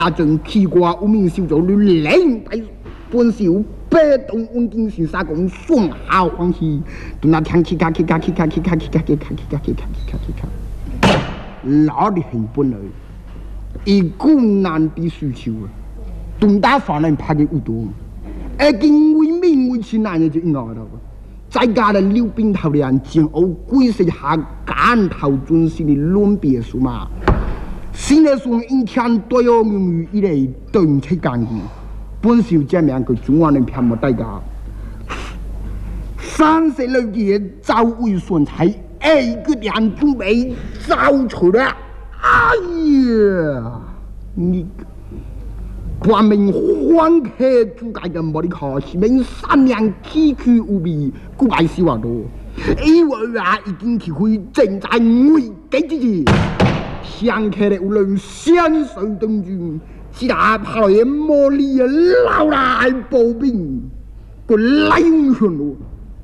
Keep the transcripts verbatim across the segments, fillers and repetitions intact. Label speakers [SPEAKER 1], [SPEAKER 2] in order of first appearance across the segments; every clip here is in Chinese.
[SPEAKER 1] 阿正奇怪无名小卒女领大本小北东稳定先生讲双下欢喜，对那天气卡气卡气卡气卡气卡气卡气卡气卡气卡气卡，老的很本来，一股难的需求啊，东大法人拍的有多，而因为名为其难的就应该了。再加上溜冰头的人将我鬼食下干头准时的论别数嘛。新的说一天都要用于一类动车干的，本小这两个中华人偏没代价。三十六节早为顺才，一个两准备早出来。哎呀，你官民欢客主改的莫里卡，是民善良崎岖无比，古百希望多。以为啊，已经体会正在危机之际。乡客的无论先手登军，只打跑来莫里老来暴兵，个来英雄咯。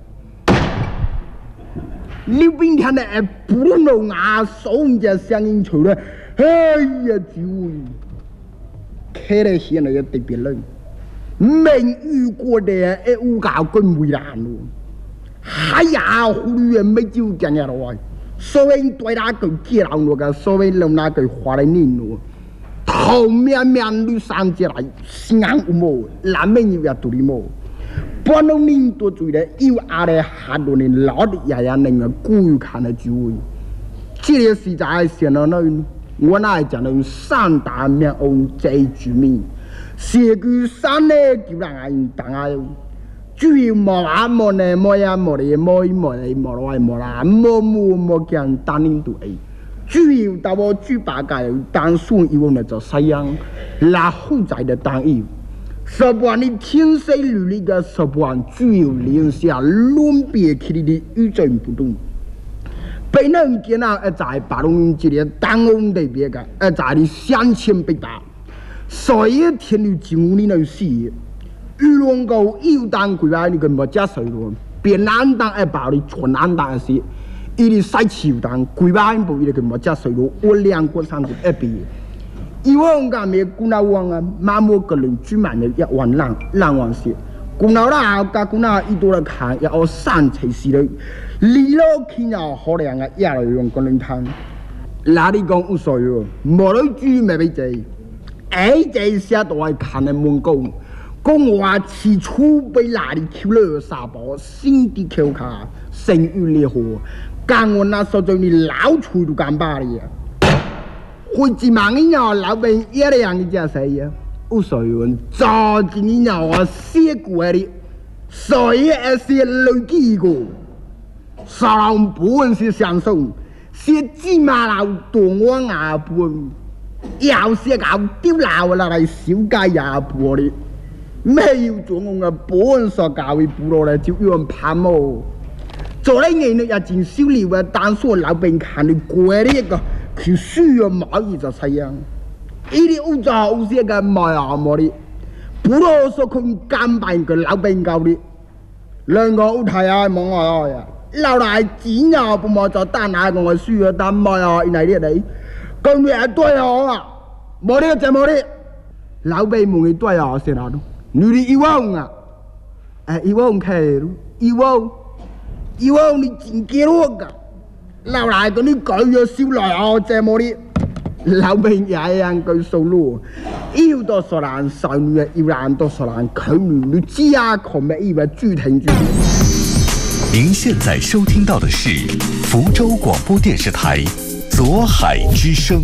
[SPEAKER 1] 溜冰天的不能啊，送着乡音球了，哎呀，就客的现在也特别冷，没遇过的哎，我搞更为难咯。哎呀，忽略没就这样了。所谓对那个接老那个，所谓让那个花来念咯，头面面绿山之来，心安无毛，南面又要独立毛，不能领多嘴的，有阿的下多的老的爷爷那个故意看的聚会，这个实在是那那，我那讲的三大面红最居民，社区山的就让人当啊。主要莫啊莫呢莫呀莫哩莫伊莫哩莫来莫啦莫莫莫讲单领度诶，主要到我举八个单数以后呢就西洋，那后在的单义，十万的天生履历的十万主要联下论别起的与众不同。被人见到一在八龙这里单红的别个，一在的三千八百，所以天律九年的事。玉龙沟有当规划你个莫加水咯，别难当一包的全难当的事，伊哩晒潮当规划部伊个莫加水咯，我两个三个一边。以往讲咩古那王啊，马莫个人居满的一万浪浪王些，古那啦加古那一多来看，也要三七四的，离了去呀好凉啊，也来用个人摊。哪里讲无所谓，莫来住没被济，哎这些都系看的门工。讲话起初被哪里扣了沙包，新的扣卡生育烈火，干我那所做的老处都干巴的呀。会几万年呀，老兵也得让你家谁呀？无所谓，早几年呀，我写过的，所以也是累积过。少人不问是享受，写几万老多我牙不，要写搞丢老了来小街牙不的。没有做我个本所教育部落来就有人攀哦，做了年呢也真少了啊，但是老兵看你过的一个，去需要毛衣就这样，一啲乌糟乌些个毛啊毛的，部落所看干办个老兵教的，两个乌太啊忙啊呀，老来钱呀不毛就单下我个需要单毛啊，因嚟啲嚟，咁你係對啊，冇呢就冇呢，老兵冇嘅對啊，先啦都。女的一万啊，哎，一万开了，一万，一万你真给我个，老来跟你改咗少来啊，这么的，老兵也一样句收入，有多少人少女，有人多少人口女，你只要看没以为主题剧。
[SPEAKER 2] 您现在收听到的是福州广播电视台左海之声。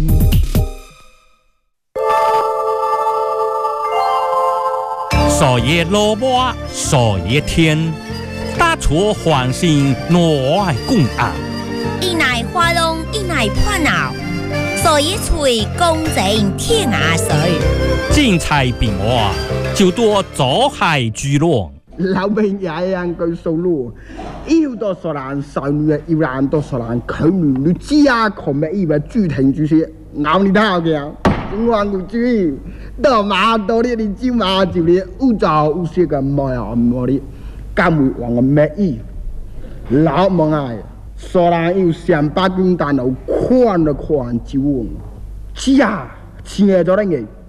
[SPEAKER 3] 少爷萝卜，少爷天，大厨欢心挪爱共爱。
[SPEAKER 4] 一奶花龙，一奶破脑，少爷吹公正天涯水。
[SPEAKER 3] 精彩变化，就多左海聚落。
[SPEAKER 1] 老兵也一样句收入，有多少人少女，有人多少人口女，你只要看没以为主题就是咬你头嘅。我唔知，到马到你你就马就你乌糟乌些个毛啊毛的，干会往我没意，老忙啊，虽然有上百斤担头，看了看就问，是啊，亲爱的人嘅。